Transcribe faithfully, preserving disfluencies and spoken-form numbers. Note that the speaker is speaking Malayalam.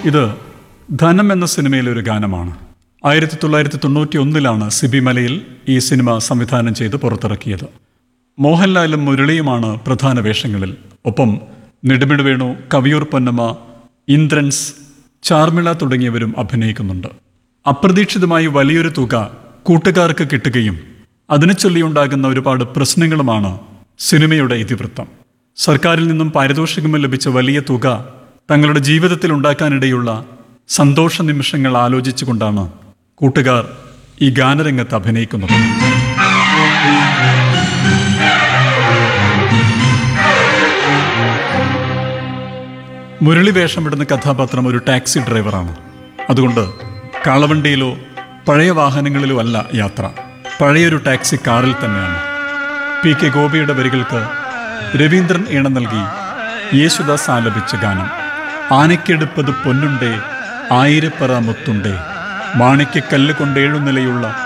ഇത് ധനം എന്ന സിനിമയിലെ ഒരു ഗാനമാണ്. ആയിരത്തി തൊള്ളായിരത്തി തൊണ്ണൂറ്റി ഒന്നിലാണ് സിബി മലയിൽ ഈ സിനിമ സംവിധാനം ചെയ്ത് പുറത്തിറക്കിയത്. മോഹൻലാലും മുരളിയുമാണ് പ്രധാന വേഷങ്ങളിൽ. ഒപ്പം നെടുമിട് വേണു, കവിയൂർ പൊന്നമ്മ, ഇന്ദ്രൻസ്, ചാർമിള തുടങ്ങിയവരും അഭിനയിക്കുന്നുണ്ട്. അപ്രതീക്ഷിതമായി വലിയൊരു തുക കൂട്ടുകാർക്ക് കിട്ടുകയും അതിനെ ചൊല്ലിയുണ്ടാകുന്ന ഒരുപാട് പ്രശ്നങ്ങളുമാണ് സിനിമയുടെ ഇതിവൃത്തം. സർക്കാരിൽ നിന്നും പാരിതോഷികവും ലഭിച്ച വലിയ തുക തങ്ങളുടെ ജീവിതത്തിൽ ഉണ്ടാക്കാനിടയുള്ള സന്തോഷ നിമിഷങ്ങൾ ആലോചിച്ചുകൊണ്ടാണ് കൂട്ടുകാർ ഈ ഗാനരംഗത്ത് അഭിനയിക്കുന്നത്. മുരളി വേഷമിടുന്ന കഥാപാത്രം ഒരു ടാക്സി ഡ്രൈവറാണ്. അതുകൊണ്ട് കാളവണ്ടിയിലോ പഴയ വാഹനങ്ങളിലോ അല്ല യാത്ര, പഴയൊരു ടാക്സി കാറിൽ തന്നെയാണ്. പി കെ ഗോപിയുടെ വരികൾക്ക് രവീന്ദ്രൻ ഈണം നൽകി യേശുദാസ് ആലപിച്ച ഗാനം. ആനയ്ക്കെടുപ്പത് പൊന്നുണ്ടേ, ആയിരപ്പറ മുത്തുണ്ടേ, മാണിക്യക്കല്ല് കൊണ്ടേഴുനിലയുള്ള